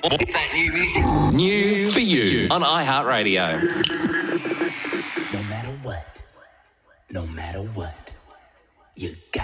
New for you on iHeartRadio. No matter what, you got